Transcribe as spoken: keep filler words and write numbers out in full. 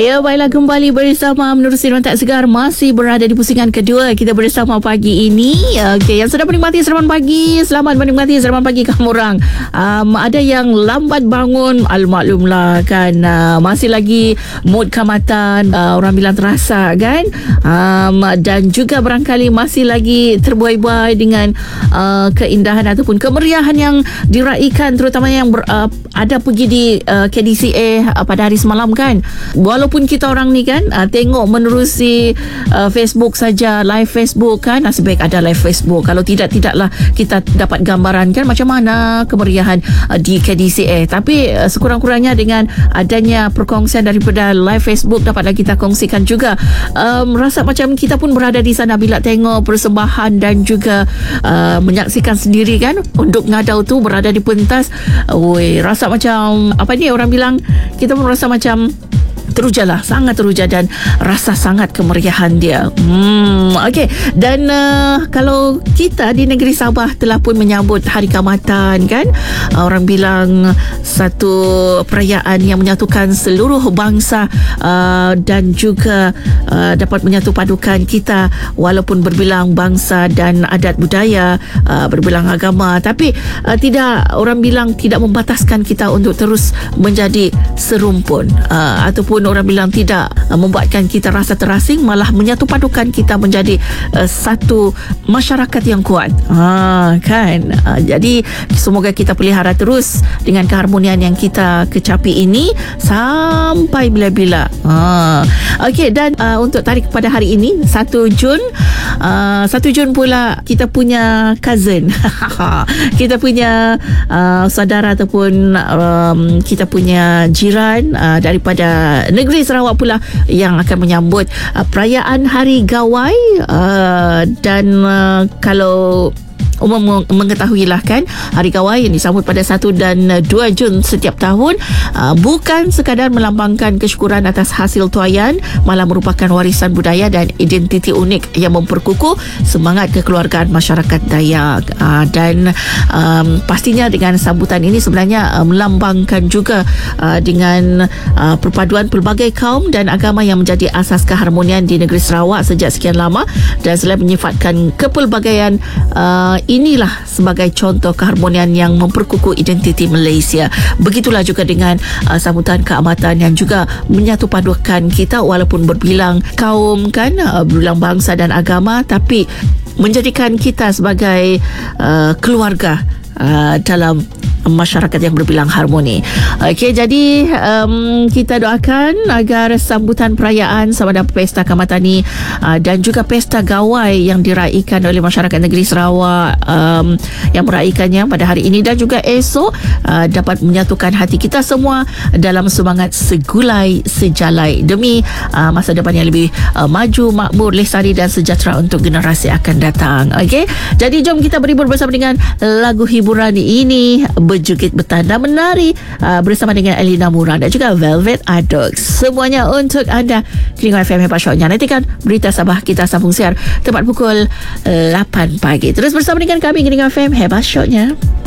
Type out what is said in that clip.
Ya, baiklah, kembali bersama menerusi Rentak Segar. Masih berada di pusingan kedua kita bersama pagi ini. Okey, yang sedang menikmati Seraman Pagi, selamat menikmati Seraman Pagi kamu orang. Um, ada yang lambat bangun, almaklumlah kan, uh, masih lagi mood kamatan, uh, orang bilang terasa kan, um, dan juga barangkali masih lagi terbuai-buai dengan uh, keindahan ataupun kemeriahan yang diraikan, terutamanya yang ber, uh, ada pergi di uh, K D C A uh, pada hari semalam kan. Walaupun kita orang ni kan uh, tengok menerusi uh, Facebook saja, live Facebook kan, nasib baik ada live Facebook. Kalau tidak, tidaklah kita dapat gambaran kan macam mana kemeriahan uh, di K D C A. Tapi uh, sekurang-kurangnya dengan adanya perkongsian daripada live Facebook, dapatlah kita kongsikan juga. Um, rasa macam kita pun berada di sana bila tengok persembahan dan juga uh, menyaksikan sendiri kan, untuk ngadau tu berada di pentas. Oi, rasa macam apa ni orang bilang, kita pun rasa macam teruja lah, sangat teruja dan rasa sangat kemeriahan dia. Hmm, okey. Dan uh, kalau kita di negeri Sabah telah pun menyambut Hari Kaamatan kan, uh, orang bilang satu perayaan yang menyatukan seluruh bangsa uh, dan juga uh, dapat menyatu padukan kita walaupun berbilang bangsa dan adat budaya, uh, berbilang agama, tapi uh, tidak, orang bilang tidak membataskan kita untuk terus menjadi serumpun, uh, ataupun orang bilang tidak uh, membuatkan kita rasa terasing, malah menyatu padukan kita menjadi uh, satu masyarakat yang kuat. Ha, kan? Uh, jadi semoga kita pelihara terus dengan keharmonian yang kita kecapi ini sampai bila-bila. Ha. Okey, dan uh, untuk tarikh pada hari ini satu Jun, uh, satu Jun pula kita punya cousin. Kita punya uh, saudara ataupun um, kita punya jiran uh, daripada negeri Sarawak pula yang akan menyambut uh, perayaan Hari Gawai, uh, dan uh, kalau umum mengetahuilah kan, Hari Gawai yang disambut pada satu dan dua Jun setiap tahun uh, bukan sekadar melambangkan kesyukuran atas hasil tuaian, malah merupakan warisan budaya dan identiti unik yang memperkukuh semangat kekeluargaan masyarakat Dayak. Uh, dan um, pastinya dengan sambutan ini sebenarnya uh, melambangkan juga uh, dengan uh, perpaduan pelbagai kaum dan agama yang menjadi asas keharmonian di negeri Sarawak sejak sekian lama, dan selain menyifatkan kepelbagaian, uh, inilah sebagai contoh keharmonian yang memperkukuh identiti Malaysia. Begitulah juga dengan uh, sambutan keamatan yang juga menyatu padukan kita walaupun berbilang kaum kan, uh, berbilang bangsa dan agama, tapi menjadikan kita sebagai uh, keluarga uh, dalam masyarakat yang berbilang harmoni. Okey, jadi um, kita doakan agar sambutan perayaan sama ada Pesta Kaamatan uh, dan juga Pesta Gawai yang diraikan oleh masyarakat negeri Sarawak um, yang meraikannya pada hari ini dan juga esok uh, dapat menyatukan hati kita semua dalam semangat segulai sejalai demi uh, masa depan yang lebih uh, maju, makmur, lestari dan sejahtera untuk generasi akan datang. Okey, jadi jom kita berhibur bersama dengan lagu hiburan ini, Berjukit Bertanda Menari, uh, bersama dengan Elina Murad dan juga Velvet Adux. Semuanya untuk anda. Keringan F M Hebat Shotnya. Nantikan berita Sabah kita sambung siar tepat pukul lapan pagi. Terus bersama dengan kami, Keringan F M Hebat Shotnya.